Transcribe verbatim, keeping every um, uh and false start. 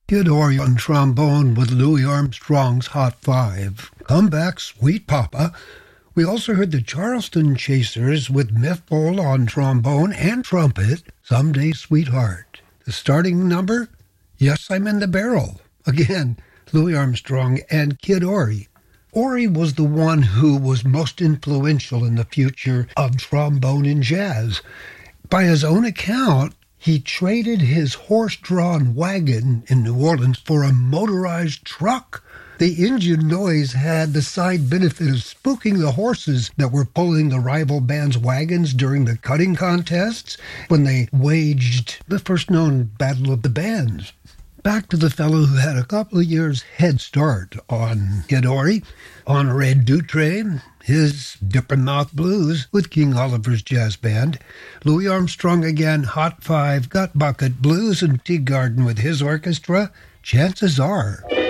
Kid Ory on trombone with Louis Armstrong's Hot Five. Come Back, Sweet Papa. We also heard the Charleston Chasers with Miff Bowl on trombone and trumpet, Someday Sweetheart. The starting number, Yes, I'm in the Barrel. Again, Louis Armstrong and Kid Ory. Ory was the one who was most influential in the future of trombone in jazz. By his own account, he traded his horse-drawn wagon in New Orleans for a motorized truck. The engine noise had the side benefit of spooking the horses that were pulling the rival band's wagons during the cutting contests when they waged the first known Battle of the Bands. Back to the fellow who had a couple of years head start on Kid Ory, Honoré Doutre, his Dipper Mouth Blues with King Oliver's Jazz Band, Louis Armstrong again, Hot Five, Gut Bucket Blues, and Tea Garden with his orchestra, Chances Are.